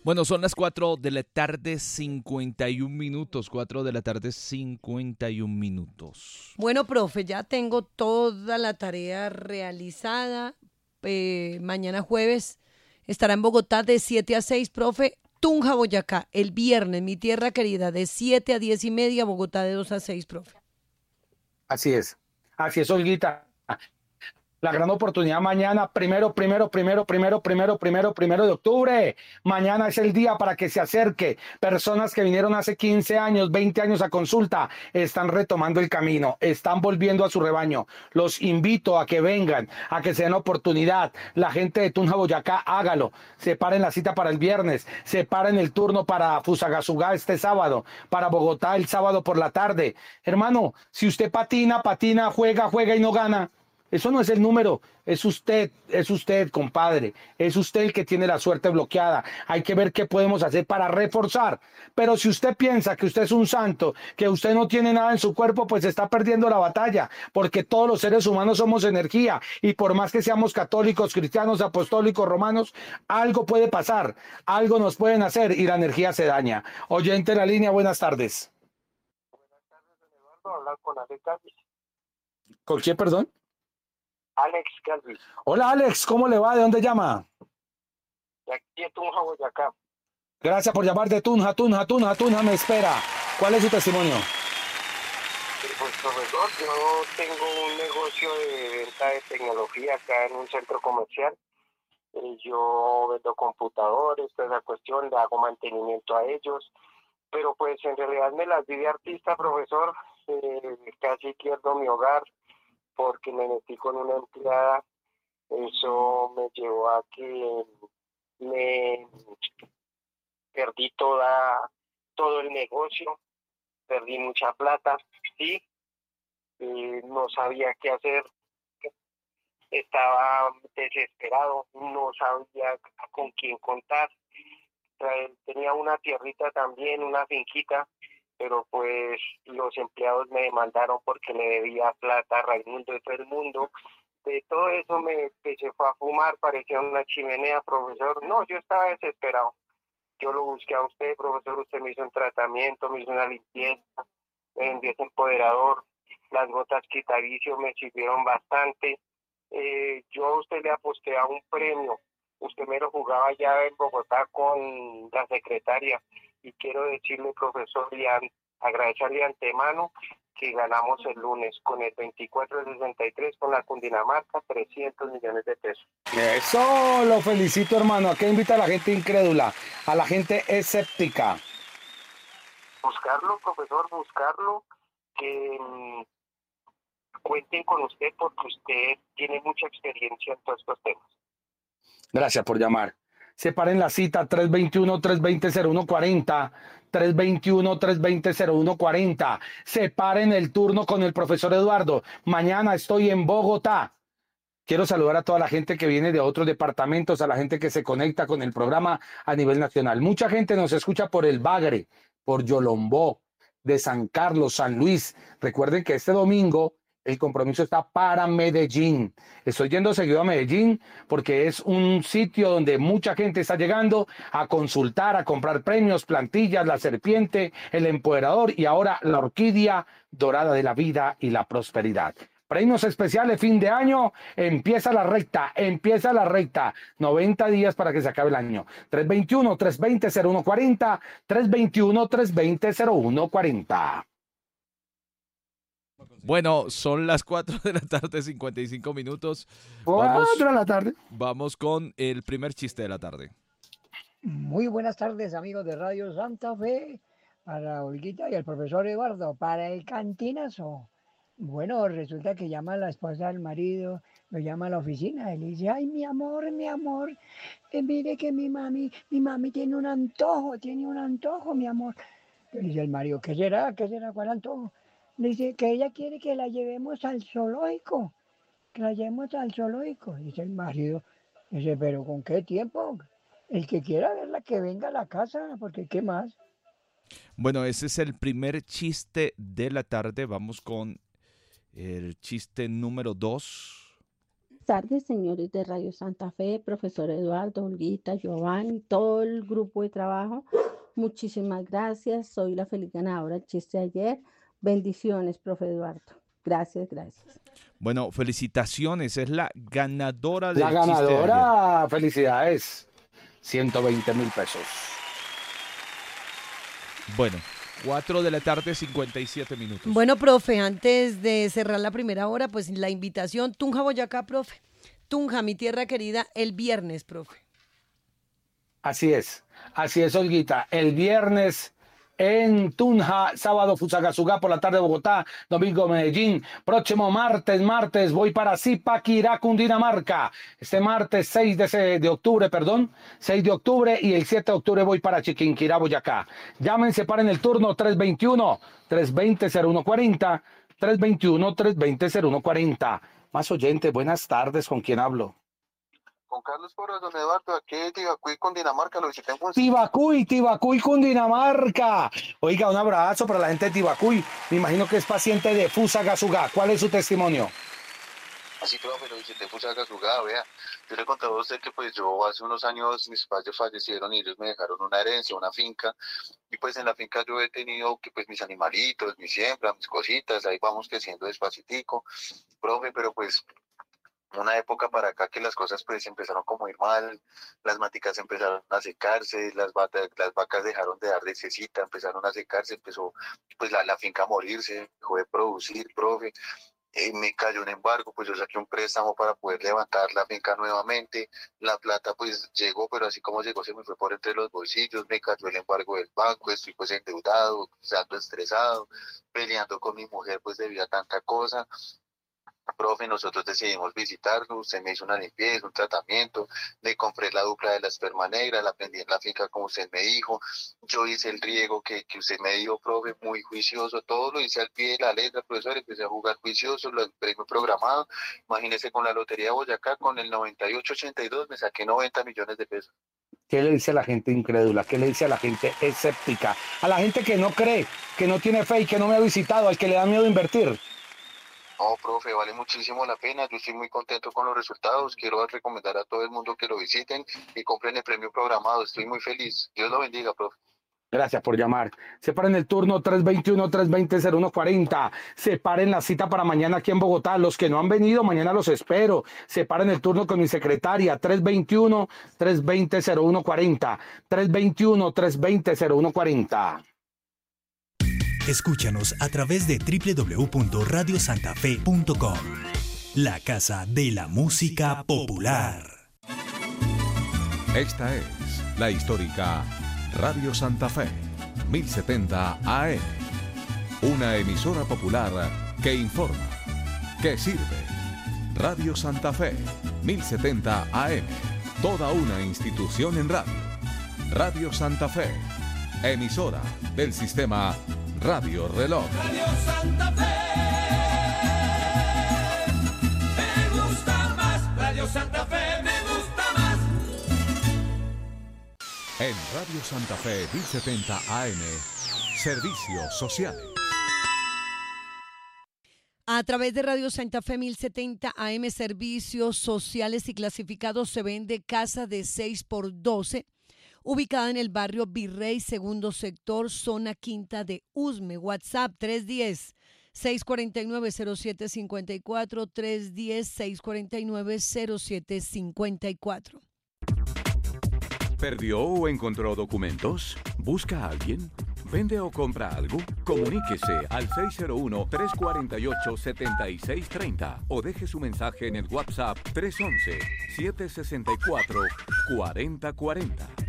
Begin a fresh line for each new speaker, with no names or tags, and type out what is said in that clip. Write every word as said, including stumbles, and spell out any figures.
Bueno, son las cuatro de la tarde, cincuenta y un minutos. cuatro de la tarde, cincuenta y un minutos.
Bueno, profe, ya tengo toda la tarea realizada. Eh, mañana jueves estará en Bogotá de siete a seis, profe. Tunja, Boyacá, el viernes, mi tierra querida, de siete a diez y media, Bogotá de dos a seis, profe.
Así es, así es, Olguita. La gran oportunidad mañana, primero, primero, primero, primero, primero, primero, primero de octubre. Mañana es el día para que se acerque. Personas que vinieron hace quince años, veinte años a consulta, están retomando el camino, están volviendo a su rebaño. Los invito a que vengan, a que se den oportunidad. La gente de Tunja, Boyacá, hágalo. Separen la cita para el viernes, separen el turno para Fusagasugá este sábado, para Bogotá el sábado por la tarde. Hermano, si usted patina, patina, juega, juega y no gana, eso no es el número, es usted, es usted, compadre, es usted el que tiene la suerte bloqueada. Hay que ver qué podemos hacer para reforzar. Pero si usted piensa que usted es un santo, que usted no tiene nada en su cuerpo, pues está perdiendo la batalla, porque todos los seres humanos somos energía y por más que seamos católicos, cristianos, apostólicos, romanos, algo puede pasar, algo nos pueden hacer y la energía se daña. Oyente en la línea, buenas tardes.
Buenas tardes, don Eduardo. Hablar con Alex Galvis.
¿Con quién, perdón?
Alex Galvis.
Hola, Alex, ¿cómo le va? ¿De dónde llama?
De aquí de Tunja, Boyacá.
Gracias por llamar de Tunja, Tunja, Tunja, Tunja, me espera. ¿Cuál es su testimonio?
Pues, profesor, yo tengo un negocio de venta de tecnología acá en un centro comercial. Eh, yo vendo computadores, toda esa cuestión, le hago mantenimiento a ellos. Pero pues en realidad me las di de artista, profesor. Eh, casi pierdo mi hogar porque me metí con una empleada. Eso me llevó a que me perdí toda todo el negocio, perdí mucha plata, sí, y no sabía qué hacer, estaba desesperado, no sabía con quién contar. Tenía una tierrita también, una finquita, pero pues los empleados me demandaron porque le debía plata a Raimundo de todo el mundo. De todo eso me empecé a fumar, parecía una chimenea, profesor. No, yo estaba desesperado. Yo lo busqué a usted, profesor, usted me hizo un tratamiento, me hizo una limpieza, me envió ese empoderador, las gotas quitavicio me sirvieron bastante. Eh, yo a usted le aposté a un premio, usted me lo jugaba ya en Bogotá con la secretaria, y quiero decirle, profesor, y a, agradecerle de antemano que ganamos el lunes con el veinticuatro sesenta y tres con la Cundinamarca, trescientos millones de pesos.
Eso, lo felicito, hermano. ¿A qué invita a la gente incrédula? A la gente escéptica.
Buscarlo, profesor, buscarlo, que mmm, cuenten con usted porque usted tiene mucha experiencia en todos estos temas.
Gracias por llamar. Separen la cita tres veintiuno, tres veinte, cero uno cuarenta, tres veintiuno, tres veinte, cero uno cuarenta. Separen el turno con el profesor Eduardo. Mañana estoy en Bogotá. Quiero saludar a toda la gente que viene de otros departamentos, a la gente que se conecta con el programa a nivel nacional. Mucha gente nos escucha por el Bagre, por Yolombó, de San Carlos, San Luis. Recuerden que este domingo el compromiso está para Medellín. Estoy yendo seguido a Medellín porque es un sitio donde mucha gente está llegando a consultar, a comprar premios, plantillas, la serpiente, el empoderador y ahora la orquídea dorada de la vida y la prosperidad. Premios especiales, fin de año, empieza la recta, empieza la recta. noventa días para que se acabe el año. tres veintiuno, tres veinte, cero uno cuarenta, tres veintiuno, tres veinte, cero uno cuarenta.
Bueno, son las cuatro de la tarde, cincuenta y cinco minutos.
Vamos, cuatro de la tarde.
Vamos con el primer chiste de la tarde.
Muy buenas tardes, amigos de Radio Santa Fe, para Olguita y el profesor Eduardo, para el cantinazo. Bueno, resulta que llama a la esposa del marido, lo llama a la oficina y le dice, ay, mi amor, mi amor, eh, mire que mi mami, mi mami tiene un antojo, tiene un antojo, mi amor. Le dice el marido, ¿qué será? ¿Qué será? ¿Cuál antojo? Le dice que ella quiere que la llevemos al zoológico, que la llevemos al zoológico. Dice el marido, dice, pero ¿con qué tiempo? El que quiera verla, que venga a la casa, porque ¿qué más?
Bueno, ese es el primer chiste de la tarde. Vamos con el chiste número dos.
tardes, señores de Radio Santa Fe, profesor Eduardo, Olguita, Giovanni, todo el grupo de trabajo. Muchísimas gracias. Soy la feliz ganadora del chiste de ayer. Bendiciones, profe Eduardo. Gracias, gracias.
Bueno, felicitaciones. Es la ganadora del
La
chiste de ayer.
ganadora, felicidades. ciento veinte mil pesos.
Bueno, cuatro de la tarde, cincuenta y siete minutos.
Bueno, profe, antes de cerrar la primera hora, pues la invitación, Tunja, Boyacá, profe. Tunja, mi tierra querida, el viernes, profe.
Así es, así es, Olguita. El viernes en Tunja, sábado Fusagasugá por la tarde Bogotá, domingo Medellín. Próximo martes, martes voy para Zipaquirá, Cundinamarca. Este martes seis de octubre, perdón, seis de octubre y el siete de octubre voy para Chiquinquirá, Boyacá. Llámense, paren el turno tres veintiuno, tres veinte, cero uno cuarenta, tres veintiuno, tres veinte, cero uno cuarenta. Más oyentes, buenas tardes, ¿con quién hablo?
Con Carlos Porras, don Eduardo, aquí de Tibacuy, Cundinamarca, lo visité en Función.
Tibacuy, Tibacuy, Cundinamarca. Oiga, un abrazo para la gente de Tibacuy. Me imagino que es paciente de Fusagasugá. ¿Cuál es su testimonio?
Así, profe, lo visité en Fusagasugá, vea. Yo le contaba a usted que pues yo hace unos años mis padres fallecieron y ellos me dejaron una herencia, una finca. Y pues en la finca yo he tenido que pues mis animalitos, mi siembra, mis cositas, ahí vamos creciendo despacitico. Profe, pero pues una época para acá que las cosas pues empezaron como a ir mal, las maticas empezaron a secarse, las vacas, las vacas dejaron de dar lechecita, empezaron a secarse, empezó pues la, la finca a morirse, dejó de producir, profe, eh, me cayó un embargo, pues yo saqué un préstamo para poder levantar la finca nuevamente, la plata pues llegó, pero así como llegó se me fue por entre los bolsillos, me cayó el embargo del banco, estoy pues endeudado, ando estresado, peleando con mi mujer pues debido a tanta cosa. Profe, nosotros decidimos visitarlo, usted me hizo una limpieza, un tratamiento, le compré la dupla de la esperma negra, la prendí en la finca como usted me dijo, yo hice el riego que, que usted me dijo, profe, muy juicioso, todo lo hice al pie de la letra, profesor, empecé a jugar juicioso, lo premio programado, imagínese con la Lotería de Boyacá, con el noventa y ocho ochenta y dos me saqué noventa millones de pesos.
¿Qué le dice a la gente incrédula? ¿Qué le dice a la gente escéptica? A la gente que no cree, que no tiene fe y que no me ha visitado, al que le da miedo invertir.
No, profe, vale muchísimo la pena, yo estoy muy contento con los resultados, quiero recomendar a todo el mundo que lo visiten y compren el premio programado, estoy muy feliz, Dios lo bendiga, profe.
Gracias por llamar. Separen el turno tres veintiuno, tres veinte, cero uno cuarenta. Separen la cita para mañana aquí en Bogotá. Los que no han venido, mañana los espero. Separen el turno con mi secretaria. tres veintiuno, tres veinte, cero uno cuarenta. tres veintiuno, tres veinte, cero uno cuarenta.
Escúchanos a través de doble u doble u doble u punto radio santa fe punto com. La casa de la música popular.
Esta es la histórica Radio Santa Fe, mil setenta A M. Una emisora popular que informa, que sirve. Radio Santa Fe, mil setenta A M. Toda una institución en radio. Radio Santa Fe, emisora del sistema Radio Reloj.
Radio Santa Fe, me gusta más. Radio Santa Fe, me gusta más.
En Radio Santa Fe mil setenta A M, servicios sociales.
A través de Radio Santa Fe mil setenta A M, servicios sociales y clasificados, se vende casa de seis por doce. Ubicada en el barrio Virrey, segundo sector, zona quinta de Usme. WhatsApp tres uno cero, seis cuatro nueve, cero siete cinco cuatro, tres uno cero, seis cuatro nueve, cero siete cinco cuatro.
¿Perdió o encontró documentos? ¿Busca a alguien? ¿Vende o compra algo? Comuníquese al seis cero uno, tres cuatro ocho, siete seis tres cero o deje su mensaje en el WhatsApp tres uno uno, siete seis cuatro, cuatro cero cuatro cero.